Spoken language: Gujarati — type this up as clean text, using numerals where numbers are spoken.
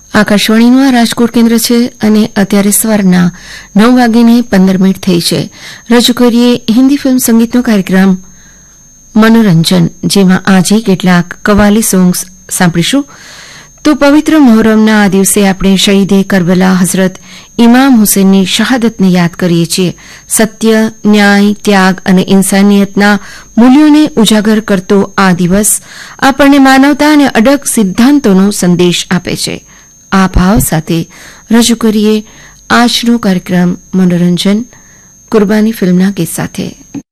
આકાશવાણીનું આ રાજકોટ કેન્દ્ર છે અને અત્યારે સવારના 9:15 થઈ છે. રજૂ કરીએ હિન્દી ફિલ્મ સંગીતનો કાર્યક્રમ મનોરંજન, જેમાં આજે કેટલાક કવાલી સોંગ્સ સાંભળીશું. તો પવિત્ર મોહરમના આ દિવસે આપણે શહીદે કરબલા હઝરત ઇમામ હુસેનની શહાદતને યાદ કરીએ છીએ. સત્ય, ન્યાય, ત્યાગ અને ઇન્સાનિયતના મૂલ્યોને ઉજાગર કરતો આ દિવસ આપણને માનવતા અને અડગ સિદ્ધાંતોનો સંદેશ આપે છે. આ ભાવ સાથે રજૂ કરીએ આજનો કાર્યક્રમ મનોરંજન કુરબાની ફિલ્મના ગીત સાથે.